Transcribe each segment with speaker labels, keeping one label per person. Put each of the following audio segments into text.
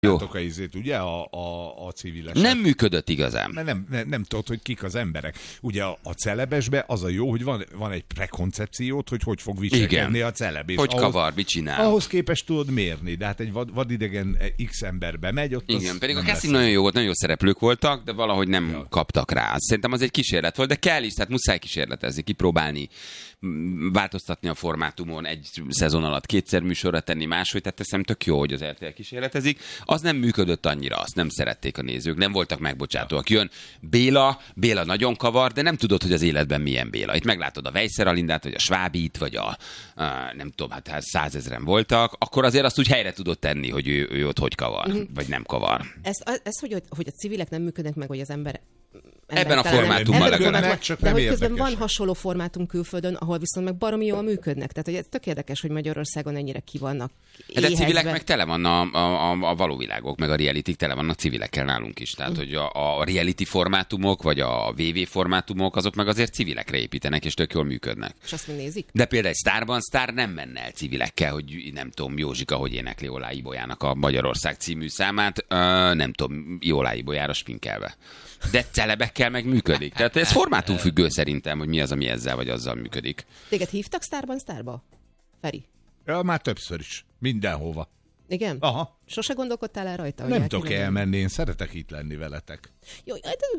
Speaker 1: a izét, ugye, a civileset.
Speaker 2: Nem működött igazán.
Speaker 1: Mert nem tudod, hogy kik az emberek. Ugye a celebesbe az a jó, hogy van egy prekoncepciót, hogy fog viselkedni a celeb.
Speaker 2: Hogy kavar, mit csinál.
Speaker 1: Ahhoz képest tudod mérni, de hát egy vadidegen X ember bemegy, ott
Speaker 2: igen, pedig a casting nagyon jó volt, nagyon jó szereplők voltak, de valahogy nem kaptak rá. Szerintem az egy kísérlet volt, de kell is, tehát muszáj kísérletezni, kipróbálni, változtatni a formátumon, egy szezon alatt 2 műsorra tenni máshogy, tehát teszem tök jó, hogy az RTL kísérletezik. Az nem működött annyira, azt nem szerették a nézők, nem voltak megbocsátóak. Jön Béla nagyon kavar, de nem tudod, hogy az életben milyen Béla. Itt meglátod a Weisser Alindát, vagy a Schwabit, vagy a nem tudom, hát 100 000 voltak, akkor azért azt úgy helyre tudod tenni, hogy ő ott hogy kavar, vagy nem kavar.
Speaker 3: Ez hogy a civilek nem működnek meg, vagy az ember
Speaker 2: ebben a formátumban legalább.
Speaker 3: De hogy közben van hasonló formátum külföldön, ahol viszont meg baromi jól működnek. Tehát hogy ez tök érdekes, hogy Magyarországon ennyire ki vannak
Speaker 2: éhezve. De civilek meg tele van a való világok, meg a realitik tele vannak civilekkel nálunk is. Tehát, hogy a reality formátumok, vagy a VV formátumok, azok meg azért civilekre építenek, és tök jól működnek.
Speaker 3: És azt még nézik?
Speaker 2: De például egy Sztár nem menne el civilekkel, hogy nem tudom, Józsika, hogy énekli Olá Ibolyának a Magyarország című számát, nem tudom, Olá Ibolyára spinkelve. De celebekkel meg működik. Tehát ez formátumfüggő szerintem, hogy mi az, ami ezzel vagy azzal működik.
Speaker 3: Téged hívtak Sztárba? Feri?
Speaker 1: Ja, már többször is. Mindenhova.
Speaker 3: Igen?
Speaker 1: Aha.
Speaker 3: Sose gondolkodtál el rajta?
Speaker 1: Nem tudok elmenni, én szeretek itt lenni veletek.
Speaker 3: Jó,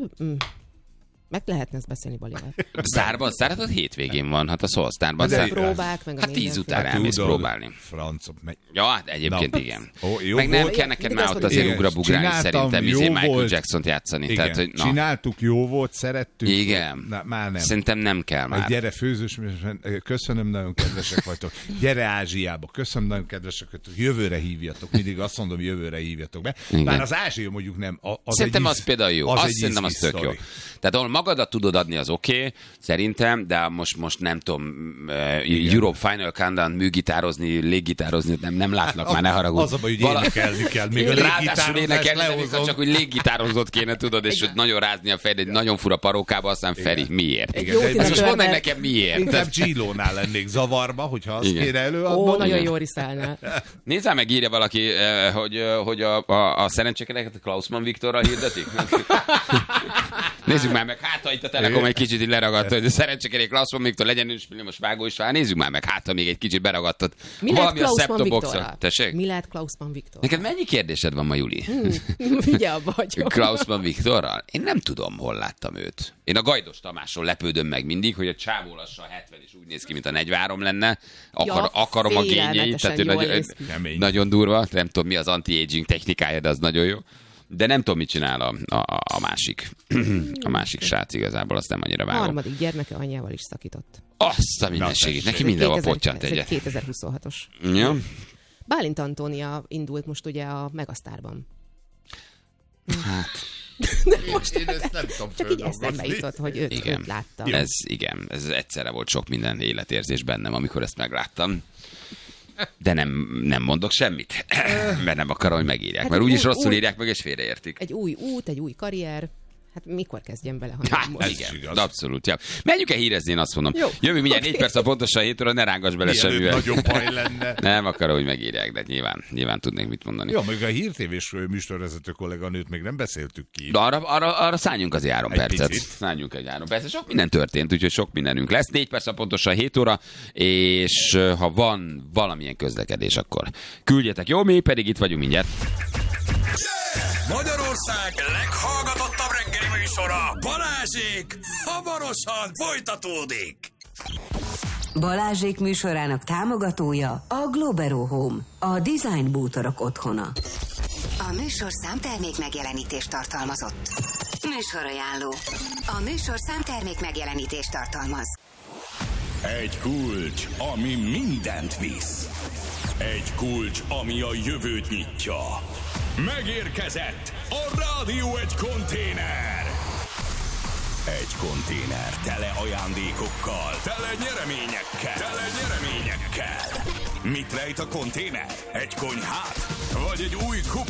Speaker 3: meg lehetne ezt beszélni Balival.
Speaker 2: Sztárban az hétvégén van, hát a Sztárban.
Speaker 3: A próbák, meg a
Speaker 2: hát 10 után elmész próbálni.
Speaker 1: Francok.
Speaker 2: Ja, hát egyébként igen.
Speaker 1: Jó
Speaker 2: meg nem
Speaker 1: volt.
Speaker 2: kell neked már ott azért ugrabugrálni szerintem Michael Jackson-t játszani.
Speaker 1: Igen.
Speaker 2: Tehát, hogy,
Speaker 1: csináltuk, jó volt, szerettük.
Speaker 2: Igen.
Speaker 1: Már nem.
Speaker 2: Szerintem nem kell már.
Speaker 1: Gyere főzős, köszönöm, nagyon kedvesek vagytok. Gyere Ázsiába, köszönöm, nagyon kedvesek vagytok. Jövőre hívjatok. Mindig azt mondom, jövőre hívjatok be. Igen. Bár az Ázsia mondjuk nem.
Speaker 2: Szerintem az például jó. Szerintem az tök jó. Tehát ahol magadat tudod adni, az oké, szerintem, de most nem tudom, Europe Final Countdown műgitározni, léggitározni, nem látnak már, ne haragudj.
Speaker 1: Az a baj, hogy énekelni kell. Még a
Speaker 2: ráadásul énekelni, csak hogy léggitározott kéne, tudod, és hogy nagyon rázni a fejed egy nagyon fura parókába, aztán Feri, miért? Ezt most mondd meg nekem miért.
Speaker 1: Inkább G-Lónál lennék zavarba, hogyha azt kéne előadnom.
Speaker 3: Nagyon jó riszálnál.
Speaker 2: Nézzál meg, írja valaki, hogy a szerencsékereket Klausmann Viktorral hirdetik. Nézzük már meg, hát ha itt a Telekom egy kicsit így leragadt, hogy a szerencsékerék Klausmann Viktor legyen most vágó is vár. Nézzük már meg, hát ha még egy kicsit beragadtad.
Speaker 3: Mi lehet Klausmann
Speaker 2: Viktorral? Tessék?
Speaker 3: Mi lehet Klausmann Viktor?
Speaker 2: Neked mennyi kérdésed van ma, Juli?
Speaker 3: Vigye abba, hagyom.
Speaker 2: Klausmann Viktorral? Én nem tudom, hol láttam őt. Én a Gajdos Tamásról lepődöm meg mindig, hogy a csávó lassan 70 és úgy néz ki, mint a 43 lenne. Akarom a gényeit, tehát nagyon durva. Nem tudom, mi az anti-aging technikája, de az nagyon jó. De nem tudom, mit csinál a másik srác igazából, azt nem annyira vágom.
Speaker 3: A harmadik gyermeke anyjával is szakított.
Speaker 2: Azt a mindenségét, neki mindenhol pottyant egyet.
Speaker 3: Ez egy 2026-os.
Speaker 2: Ja.
Speaker 3: Bálint Antónia indult most ugye a Megasztárban.
Speaker 2: Hát...
Speaker 3: Most
Speaker 1: én ezt nem tudom
Speaker 3: csak így eszembe jutott, hogy őt láttam.
Speaker 2: Ez egyszerre volt sok minden életérzés bennem, amikor ezt megláttam. De nem mondok semmit, mert nem akarom, hogy megírják. Mert úgyis rosszul írják meg, és félreértik.
Speaker 3: Egy új út, egy új karrier. Hát mikor kezdjem bele, ha
Speaker 2: nem most? Igen, abszolút. Ja. Menjünk-e hírezni, én azt mondom. Jövő mindjárt 4 perc, pontosan 7 óra, ne rángass bele semmivel.
Speaker 1: Nagyon baj lenne.
Speaker 2: Nem akarom, hogy megírják, de nyilván tudnék mit mondani.
Speaker 1: Jó, még a hírtévés műsorvezető kolléganőt még nem beszéltük ki.
Speaker 2: De arra szálljunk az 3 percet.
Speaker 1: Picit.
Speaker 2: Szálljunk egy 3 percet. Sok minden történt, úgyhogy sok mindenünk lesz. 4 perc, pontosan 7 óra, és ha van valamilyen közlekedés, akkor küldjetek. Jó, mi pedig itt vagyunk mindjárt.
Speaker 4: Magyarország leghallgatottabb reggeli műsora, Balázsék, hamarosan folytatódik.
Speaker 5: Balázsék műsorának támogatója a Globero Home, a design bútorok otthona.
Speaker 6: A műsor számtermék megjelenítést tartalmazott. Műsorajánló. A műsor számtermék megjelenítést tartalmaz.
Speaker 4: Egy kulcs, ami mindent visz. Egy kulcs, ami a jövőt nyitja. Megérkezett a Rádió egy konténer. Egy konténer tele ajándékokkal, tele nyereményekkel. Mit rejt a konténer? Egy konyhát? Vagy egy új kupa?